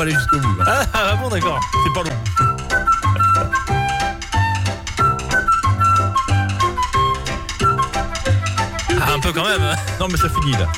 va aller jusqu'au bout. Hein. Ah bon, d'accord. C'est pas long. Un peu quand même. Non, mais ça finit là.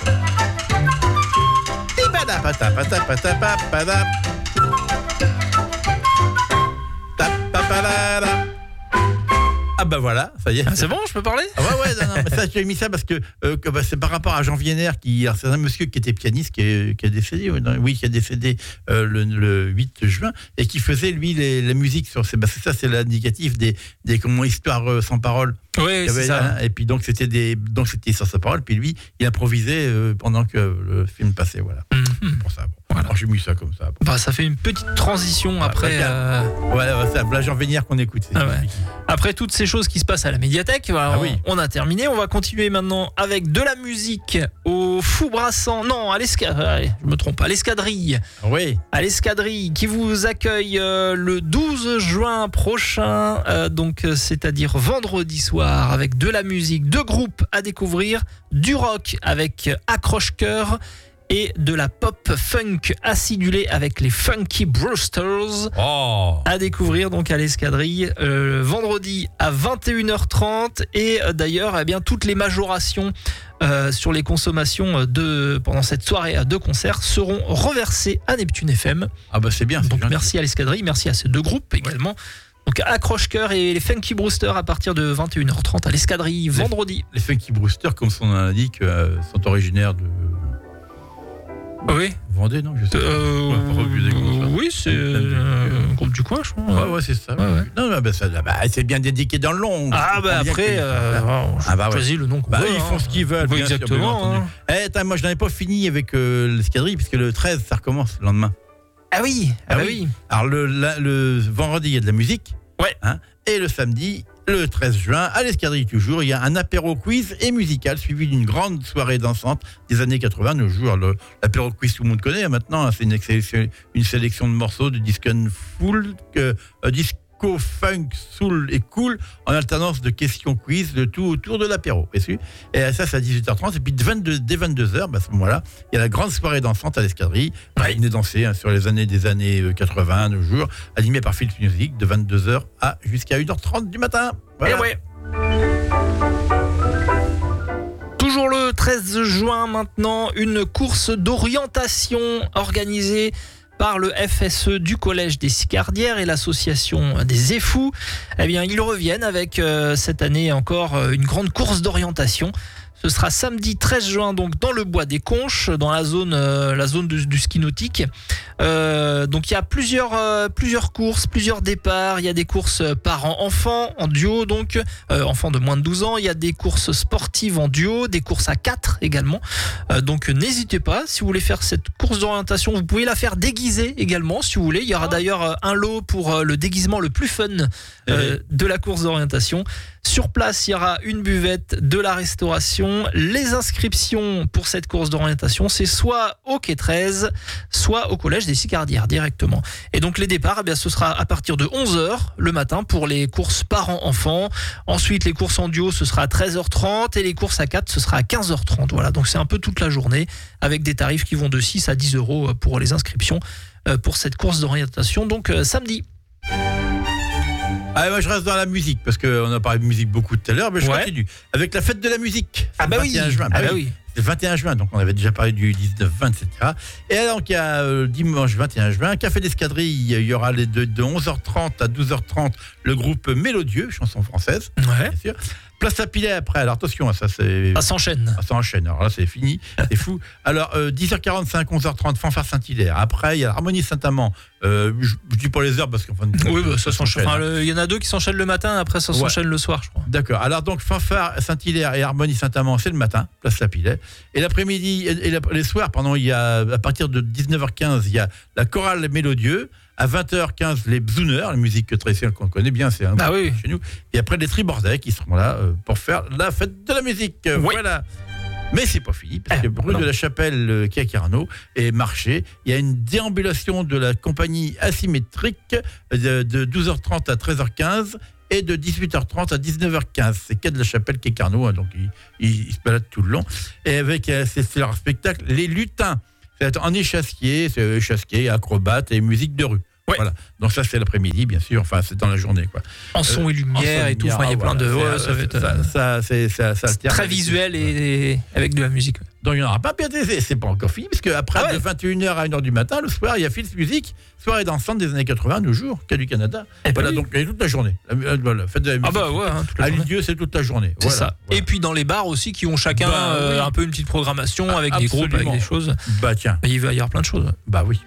Ah bah voilà, ça y est. C'est bon, je peux parler? Ah ouais, non, mais ça, j'ai mis ça parce que c'est par rapport à Jean Vienner, c'est un monsieur qui était pianiste, qui a décédé, qui a décédé le 8 juin, et qui faisait, lui, la musique sur c'est ça, c'est l'indicatif des histoires sans parole. Oui, c'est ça. Et puis donc c'était sans sa parole, puis lui, il improvisait pendant que le film passait, voilà. C'est pour ça. Bon. Voilà. Alors j'ai mis ça comme ça. Bon. Bah, ça fait une petite transition après. C'est la Jean Vienner qu'on écoute. Après toutes ces choses qui se passent à la médiathèque, on a terminé. On va continuer maintenant avec de la musique au Fou-Brassant. Non, à l'escadrille. Je me trompe, à l'escadrille. Oui. À l'escadrille qui vous accueille le 12 juin prochain, c'est-à-dire vendredi soir, avec de la musique, 2 groupes à découvrir, du rock avec Accroche-Cœur et de la pop funk acidulée avec les Funky Brewsters à découvrir donc à l'escadrille vendredi à 21h30 et d'ailleurs toutes les majorations sur les consommations pendant cette soirée à 2 concerts seront reversées à Neptune FM. Ah bah c'est bien. Donc merci à l'escadrille, merci à ces 2 groupes également. Ouais. Donc Accroche-Cœur et les Funky Brewsters à partir de 21h30 à l'escadrille vendredi. Les Funky Brewsters, comme son nom l'indique, sont originaires de... Oui. Vendée, non, je sais pas. Oui, c'est un groupe du coin, je crois. Ouais, c'est ça. Ouais. Non, c'est bien dédiqué dans le long. Ah, bah après, choisis le nom qu'on veut. Ils font ce qu'ils veulent. Oui, exactement. Moi, je n'avais pas fini avec l'escadrille, puisque le 13, ça recommence le lendemain. Ah oui. Alors, le vendredi, il y a de la musique. Ouais. Et le samedi, le 13 juin, à l'escadrille toujours, il y a un apéro quiz et musical suivi d'une grande soirée dansante des années 80. Nos jours, l'apéro quiz, tout le monde connaît maintenant. C'est une sélection de morceaux de disco funk, soul et cool en alternance de questions quiz, de tout autour de l'apéro. Et ça, c'est à 18h30. Et puis dès 22h, à ce moment-là, il y a la grande soirée dansante à l'escadrille. Ils venaient danser sur les années 80, nos jours, animé par Philips Music, de 22h jusqu'à 1h30 du matin. Voilà. Et ouais. Toujours le 13 juin maintenant, une course d'orientation organisée par le FSE du Collège des Sicardières et l'association des Éfous. Ils reviennent avec cette année encore une grande course d'orientation. Ce sera samedi 13 juin donc dans le bois des Conches, dans la zone du ski nautique. Donc il y a plusieurs courses, plusieurs départs. Il y a des courses parents-enfants en duo, donc enfants de moins de 12 ans. Il y a des courses sportives en duo, des courses à 4 également. Donc n'hésitez pas, si vous voulez faire cette course d'orientation, vous pouvez la faire déguisée également si vous voulez. Il y aura d'ailleurs un lot pour le déguisement le plus fun de la course d'orientation. Sur place, il y aura une buvette, de la restauration. Les inscriptions pour cette course d'orientation, c'est soit au Quai 13, soit au Collège des Sicardières directement. Et donc les départs, ce sera à partir de 11h le matin pour les courses parents-enfants. Ensuite, les courses en duo, ce sera à 13h30 et les courses à 4, ce sera à 15h30. Voilà, donc c'est un peu toute la journée avec des tarifs qui vont de 6 à 10 € pour les inscriptions pour cette course d'orientation. Donc samedi. Moi je reste dans la musique parce qu'on a parlé de musique beaucoup tout à l'heure, mais je continue avec la fête de la musique. Ah bah 21 juin. Oui. C'est le 21 juin, donc on avait déjà parlé du 19, 20, etc. Et alors il y a dimanche 21 juin, Café d'Escadrille, il y aura de 11h30 à 12h30 le groupe Mélodieux, chanson française, bien sûr. Place à Pilet après, alors attention, ça s'enchaîne. Alors là c'est fini, c'est fou. Alors 10h45, 11h30, Fanfare Saint-Hilaire. Après il y a l'Harmonie Saint-Amand. Je dis pas les heures parce qu'en fin de compte, ça s'enchaîne. Il y en a 2 qui s'enchaînent le matin, après ça s'enchaîne le soir, je crois. D'accord. Alors donc Fanfare Saint-Hilaire et Harmonie Saint-Amand, c'est le matin, Place à Pilet. Et l'après-midi et les soirs, il y a à partir de 19h15, il y a la chorale Mélodieux. À 20h15, les Bzooners, la musique traditionnelle qu'on connaît bien, c'est chez nous. Et après, les Tribordais qui seront là pour faire la fête de la musique. Voilà. Mais c'est pas fini, parce que rue de la Chapelle, quai Carnot et marché, il y a une déambulation de la compagnie asymétrique de 12h30 à 13h15 et de 18h30 à 19h15. C'est quai de la Chapelle, quai Carnot, donc ils se baladent tout le long. Et avec c'est leur spectacle, les lutins. C'est en échassier, c'est échassier, acrobate et musique de rue. Ouais. Voilà. Donc ça c'est l'après-midi bien sûr, enfin c'est dans la journée quoi. En son et lumière et tout, enfin il y a plein de... Voilà. Ouais, ça va être Ça c'est très visuel et avec de la musique. Donc il n'y en aura pas, c'est pas encore fini, parce qu'après, de 21h à 1h du matin, le soir, il y a Fils Musique, soirée dansante des années 80, nos jours, cas du Canada. Voilà, donc il y a toute la journée. Voilà, faites de la musique. Toute la À journée. Lisieux, c'est toute la journée. C'est Voilà, ça. voilà. Et puis dans les bars aussi, qui ont chacun un peu une petite programmation avec des groupes, avec des choses. Bah tiens. Et il va y avoir plein de choses. Bah oui.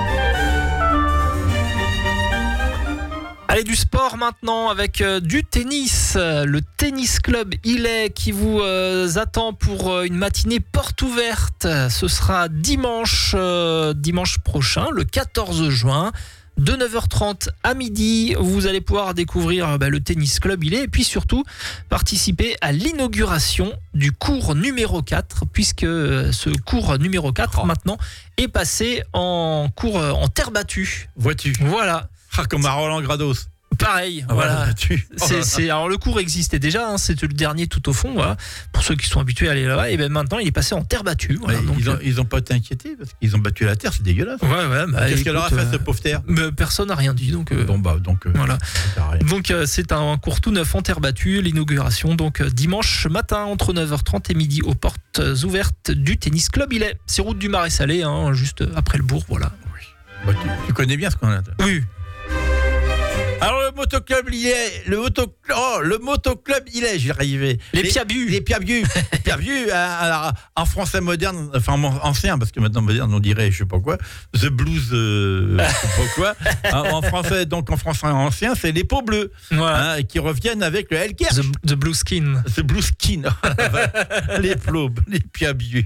Allez, du sport maintenant avec du tennis. Le tennis club Illet qui vous attend pour une matinée porte ouverte. Ce sera dimanche prochain, le 14 juin. De 9h30 à midi, vous allez pouvoir découvrir le tennis club Illet et puis surtout participer à l'inauguration du cours numéro 4, puisque ce cours numéro 4 maintenant est passé en cours en terre battue. Vois-tu. Voilà. Comme à Roland Grados. Pareil, voilà. Alors le cours existait déjà, c'était le dernier tout au fond, voilà. Pour ceux qui sont habitués à aller là-bas, et bien maintenant il est passé en terre battue. Voilà, donc, ils ont pas été inquiétés parce qu'ils ont battu la terre, c'est dégueulasse. Qu'est-ce qu'elle leur a fait cette pauvre terre? Personne n'a rien dit, donc. Voilà. Donc c'est un cours tout neuf en terre battue, l'inauguration donc dimanche matin entre 9h30 et midi aux portes ouvertes du tennis club Illet. C'est route du Marais Salé, juste après le bourg, voilà. Oui. Tu connais bien ce qu'on a. Oui. Alors le motoclub Illet, le motoclub Illet, j'y arrivais. Les Piabus. Les Piabus. Alors, en français moderne, enfin ancien, parce que maintenant moderne on dirait je sais pas quoi, The Blues, je sais pas quoi. En français ancien, c'est les peaux bleues, qui reviennent avec le Hellkirch. The Blue Skin. The Blue Skin. Les Piabus.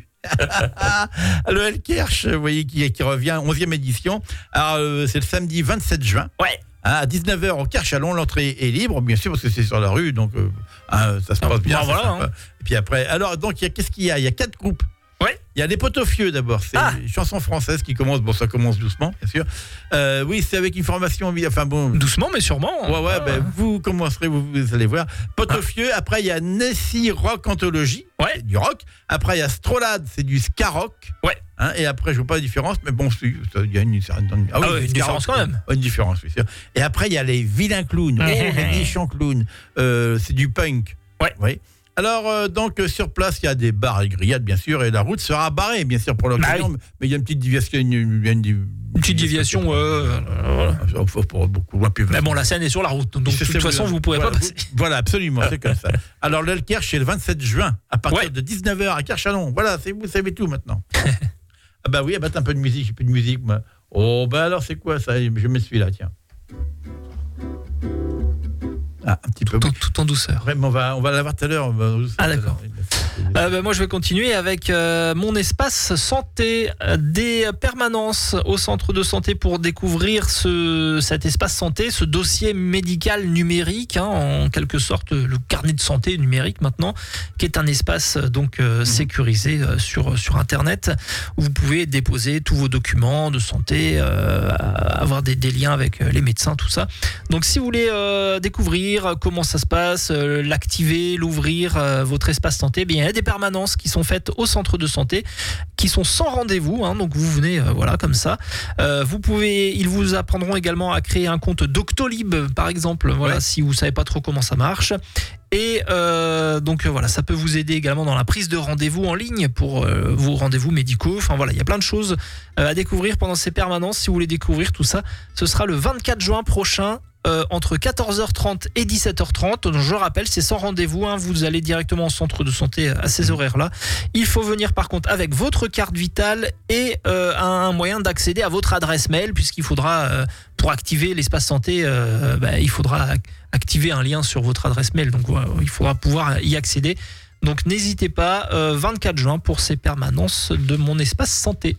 Le Hellkirch, vous voyez, qui revient, 11e édition. Alors c'est le samedi 27 juin. Ouais. À 19h au Kerchalon, l'entrée est libre, bien sûr, parce que c'est sur la rue, donc ça se passe bien. Et puis après, alors, donc, qu'est-ce qu'il y a? Il y a 4 groupes. Ouais. Il y a les Potofieux d'abord, c'est une chanson française qui commence, ça commence doucement, bien sûr. Oui, c'est avec une formation, doucement, mais sûrement. Vous commencerez, vous allez voir. Potofieux, après il y a Nessie Rock Anthologie, c'est du rock. Après il y a Strolade, c'est du ska rock. Ouais. Et après, je vois pas la différence, mais bon, il y a une différence quand même. Une différence, oui, sûr. Et après, il y a les vilains clowns, les méchants clowns. C'est du punk. Ouais. Oui. Alors, donc, sur place, il y a des bars et grillades, bien sûr, et la route sera barrée, bien sûr, pour l'occasion. Mais il y a une petite déviation. Une petite déviation, voilà. Pour beaucoup loin, mais bon, la scène est sur la route, donc de toute façon, vous ne pourrez pas passer. Voilà, absolument, c'est comme ça. Alors, le Hellkirch, c'est le 27 juin, à partir de 19h à Kerchalon. Voilà, vous savez tout maintenant. Ah bah oui, un peu de musique, j'ai plus de musique, moi. Oh, alors c'est quoi ça? Je me suis là, tiens. Un petit peu. Tout en douceur. Vraiment, on va l'avoir tout à l'heure. D'accord. Moi, je vais continuer avec mon espace santé, des permanences au centre de santé pour découvrir cet espace santé, ce dossier médical numérique, en quelque sorte le carnet de santé numérique maintenant, qui est un espace sécurisé sur Internet où vous pouvez déposer tous vos documents de santé, avoir des liens avec les médecins, tout ça. Donc, si vous voulez découvrir comment ça se passe, l'activer, l'ouvrir, votre espace santé, bien, il y a des permanences qui sont faites au centre de santé, qui sont sans rendez-vous, donc vous venez comme ça. Ils vous apprendront également à créer un compte Doctolib, par exemple, si vous savez pas trop comment ça marche. Et ça peut vous aider également dans la prise de rendez-vous en ligne pour vos rendez-vous médicaux. Enfin voilà, il y a plein de choses à découvrir pendant ces permanences. Si vous voulez découvrir tout ça, ce sera le 24 juin prochain. Entre 14h30 et 17h30. Donc, je rappelle, c'est sans rendez-vous. Vous allez directement au centre de santé à ces horaires-là. Il faut venir par contre avec votre carte vitale et un moyen d'accéder à votre adresse mail, puisqu'il faudra, pour activer l'espace santé, il faudra activer un lien sur votre adresse mail. Donc il faudra pouvoir y accéder. Donc n'hésitez pas, 24 juin pour ces permanences de mon espace santé.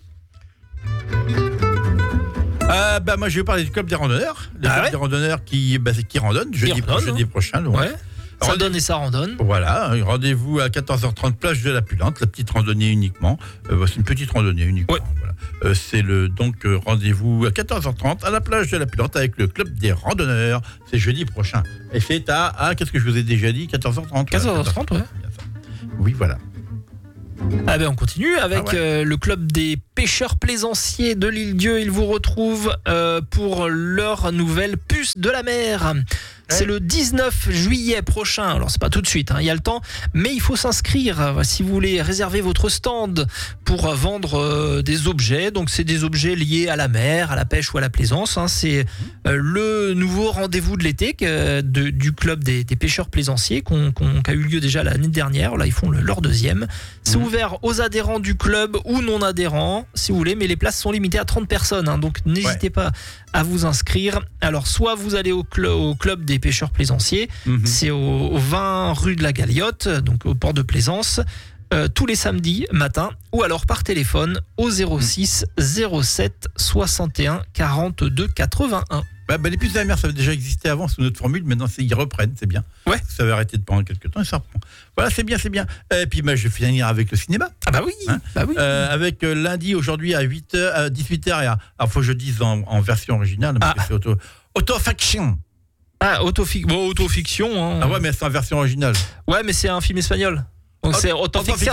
Moi je vais parler du club des randonneurs. Le club des randonneurs qui randonne jeudi prochain. Donc. Ouais. Ça donne et ça randonne. Voilà, rendez-vous à 14h30 plage de la Pulante, la petite randonnée uniquement. C'est une petite randonnée uniquement. Ouais. Voilà. C'est rendez-vous à 14h30 à la plage de la Pulante avec le club des randonneurs. C'est jeudi prochain. Et c'est à qu'est-ce que je vous ai déjà dit? 14h30. 14h30, ouais. Oui, voilà. Ah ben on continue avec le club des pêcheurs plaisanciers de l'Île-Dieu. Ils vous retrouvent pour leur nouvelle puce de la mer. C'est le 19 juillet prochain. Alors c'est pas tout de suite, il y a le temps, mais il faut s'inscrire si vous voulez réserver votre stand pour vendre des objets. Donc c'est des objets liés à la mer, à la pêche ou à la plaisance. C'est le nouveau rendez-vous de l'été du club des pêcheurs plaisanciers qui a eu lieu déjà l'année dernière. Là ils font leur deuxième. C'est ouvert aux adhérents du club ou non adhérents si vous voulez, mais les places sont limitées à 30 personnes. Donc n'hésitez pas à vous inscrire. Alors soit vous allez au club des pêcheurs plaisanciers, c'est au 20 rue de la Galiote, donc au port de Plaisance, tous les samedis matin, ou alors par téléphone au 06 07 61 42 81. Les puces de la mer, ça avait déjà existé avant sous notre formule. Maintenant, ils reprennent, c'est bien. Ouais. Ça avait arrêté pendant quelques temps et ça reprend. Voilà, c'est bien. Et puis, je vais finir avec le cinéma. Ah bah oui. Avec lundi, aujourd'hui, à 8h, à 18h. Alors, faut que je dise en version originale, parce que c'est autofiction. Autofiction. Ah ouais, mais c'est en version originale. Ouais, mais c'est un film espagnol. Donc c'est autofiction.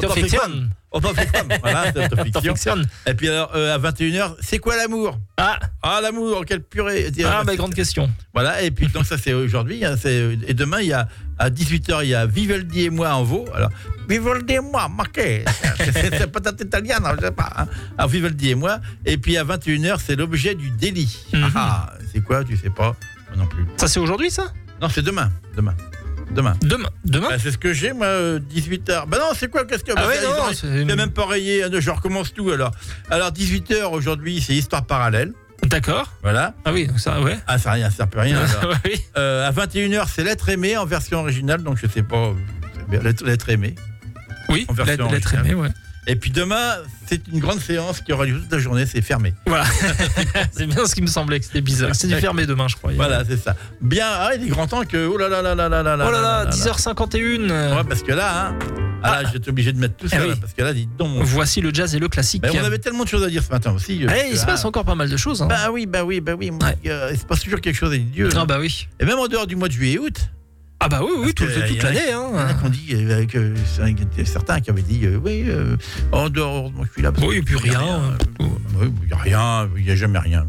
Voilà, c'est autofiction. Et puis alors, à 21h, c'est quoi l'amour ? L'amour, quelle purée. Grande question. Voilà, et puis donc ça c'est aujourd'hui. Et demain, il y a à 18h, il y a Vivaldi et moi en veau. Alors, Vivaldi et moi, marqué. C'est peut-être italien, je sais pas. Alors, Vivaldi et moi. Et puis à 21h, c'est l'objet du délit. C'est quoi ? Tu sais pas ? Moi non plus. Ça c'est aujourd'hui, ça ? Non, c'est demain. Demain. C'est ce que j'ai, moi, 18h. Non, c'est quoi ? Qu'est-ce que c'est même pas rayé. Je recommence tout alors. Alors, 18h aujourd'hui, c'est Histoire parallèle. D'accord. Voilà. Ah oui, donc ça, ouais. Ça ça peut rien. Oui. À 21h, c'est L'être aimé en version originale, donc je sais pas. L'être aimé. Oui, en version L'être aimé, ouais. Et puis demain, c'est une grande séance qui aura lieu toute la journée, c'est fermé. Voilà. C'est bien ce qui me semblait que c'était bizarre. C'est du fermé demain, je crois. Voilà, c'est ça. Bien, il est grand temps que. Oh là là là là là là là. Oh là là, 10h51. Ouais, parce que là, j'étais obligé de mettre tout ça, là, parce que là, dis donc. Voici le jazz et le classique. On avait tellement de choses à dire ce matin aussi. Il se passe encore pas mal de choses. Bah oui. Il se passe toujours quelque chose avec Dieu. Ah bah oui. Et même en dehors du mois de juillet et août. Ah bah oui, toute l'année. Il y en a qui ont dit, certains qui avaient dit, en dehors, moi je suis là. Oui, et puis rien. Il n'y a rien, il n'y a jamais rien.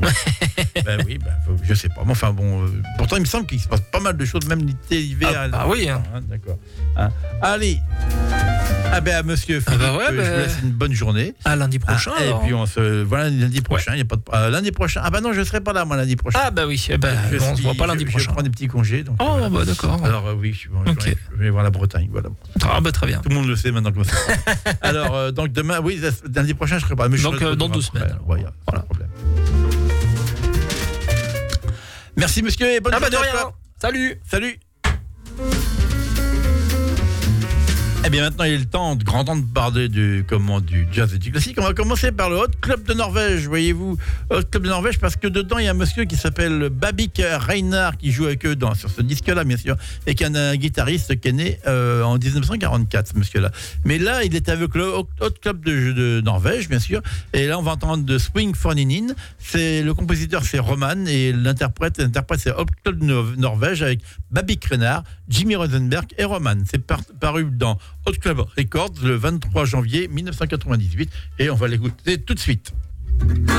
Je sais pas. Mais enfin bon, pourtant il me semble qu'il se passe pas mal de choses, même l'été, l'hiver. Oui. D'accord. Allez. Monsieur Philippe, je vous laisse une bonne journée. À lundi prochain. Et puis on se voilà lundi prochain. Il y a pas de lundi prochain. Non, je serai pas là moi lundi prochain. Ah bah oui. On se voit pas lundi prochain. Je prends des petits congés. Donc, d'accord. Alors je vais voir la Bretagne. Voilà. Très bien. Tout le monde le sait maintenant. Alors donc demain, lundi prochain je serai pas. Mais donc dans 2 semaines. Voilà. Problème. Merci monsieur et bonne journée. De rien. Salut. Eh bien maintenant il est le temps, grand temps de parler du jazz et du classique. On va commencer par le Hot Club de Norvège, voyez-vous. Hot Club de Norvège parce que dedans il y a un monsieur qui s'appelle Babik Reinar qui joue avec eux sur ce disque-là bien sûr, et qui est un guitariste qui est né en 1944 ce monsieur-là. Mais là il est avec le Hot Club de Norvège bien sûr, et là on va entendre de Swing for Ninin. Le compositeur c'est Roman et l'interprète c'est Hot Club de Norvège avec Babik Reinar, Jimmy Rosenberg et Roman. C'est paru dans Hot Club Records le 23 janvier 1998 et on va l'écouter tout de suite.